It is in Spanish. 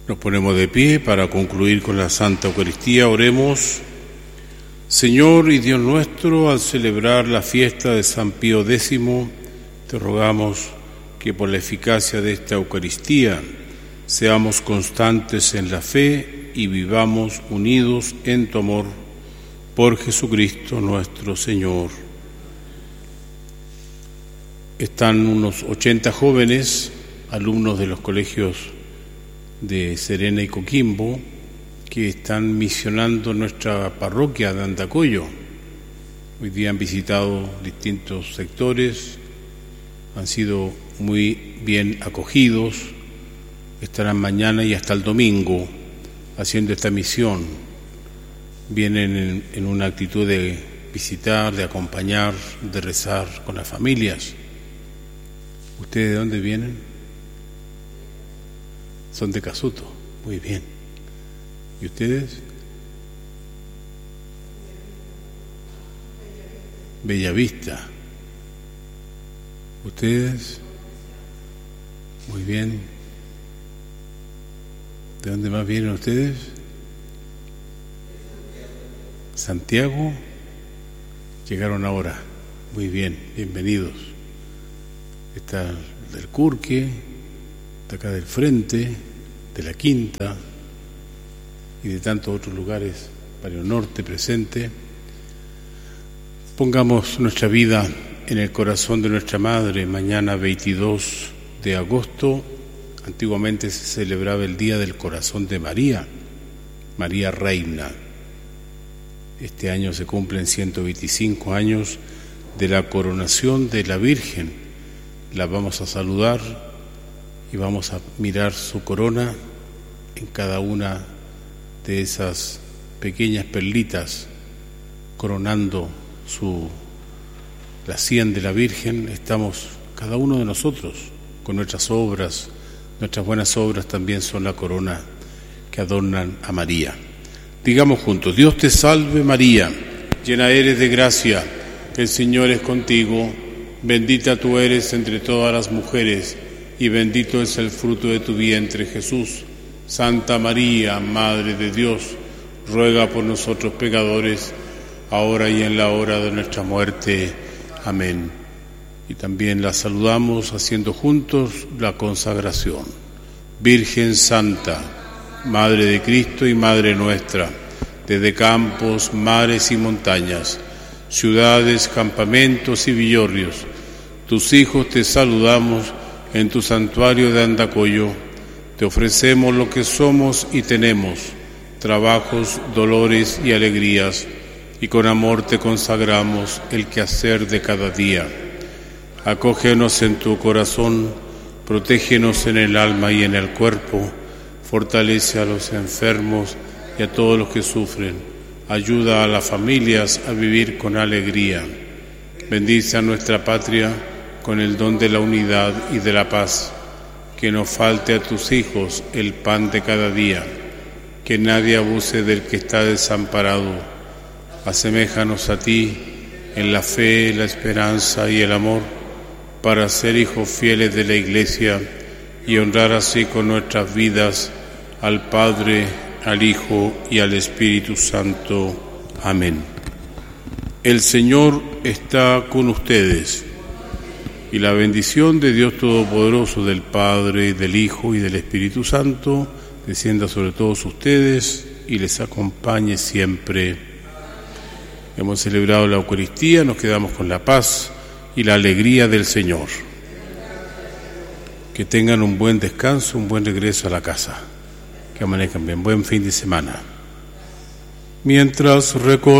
Nos ponemos de pie para concluir con la Santa Eucaristía. Oremos. Señor y Dios nuestro, al celebrar la fiesta de San Pío X, te rogamos que por la eficacia de esta Eucaristía seamos constantes en la fe y vivamos unidos en tu amor por Jesucristo nuestro Señor. Están unos 80 jóvenes, alumnos de los colegios de Serena y Coquimbo, que están misionando nuestra parroquia de Andacollo. Hoy día han visitado distintos sectores, han sido muy bien acogidos, estarán mañana y hasta el domingo haciendo esta misión. Vienen en una actitud de visitar, de acompañar, de rezar con las familias. ¿Ustedes de dónde vienen? Son de Casuto, muy bien. ¿Y ustedes? Bellavista. ¿Ustedes? Muy bien. ¿De dónde más vienen ustedes? Santiago. Llegaron ahora. Muy bien, bienvenidos. Está del Curque, de acá del Frente, de la Quinta y de tantos otros lugares, Barrio Norte presente. Pongamos nuestra vida en el corazón de nuestra Madre. Mañana 22 de agosto, antiguamente se celebraba el Día del Corazón de María, María Reina. Este año se cumplen 125 años de la coronación de la Virgen. La vamos a saludar y vamos a mirar su corona en cada una de esas pequeñas perlitas coronando la sien de la Virgen. Estamos cada uno de nosotros con nuestras obras, nuestras buenas obras también son la corona que adornan a María. Digamos juntos: Dios te salve María, llena eres de gracia, el Señor es contigo, bendita tú eres entre todas las mujeres y bendito es el fruto de tu vientre, Jesús. Santa María, Madre de Dios, ruega por nosotros pecadores, ahora y en la hora de nuestra muerte. Amén. Y también la saludamos haciendo juntos la consagración. Virgen Santa, Madre de Cristo y Madre nuestra, desde campos, mares y montañas, ciudades, campamentos y villorrios, tus hijos te saludamos en tu santuario de Andacollo. Te ofrecemos lo que somos y tenemos, trabajos, dolores y alegrías, y con amor te consagramos el quehacer de cada día. Acógenos en tu corazón, protégenos en el alma y en el cuerpo, fortalece a los enfermos y a todos los que sufren, ayuda a las familias a vivir con alegría. Bendice a nuestra patria con el don de la unidad y de la paz. Que no falte a tus hijos el pan de cada día, que nadie abuse del que está desamparado. Aseméjanos a ti en la fe, la esperanza y el amor, para ser hijos fieles de la Iglesia y honrar así con nuestras vidas al Padre, al Hijo y al Espíritu Santo. Amén. El Señor está con ustedes. Y la bendición de Dios Todopoderoso, del Padre, del Hijo y del Espíritu Santo, descienda sobre todos ustedes y les acompañe siempre. Hemos celebrado la Eucaristía, nos quedamos con la paz y la alegría del Señor. Que tengan un buen descanso, un buen regreso a la casa. Que amanezcan bien, buen fin de semana. Mientras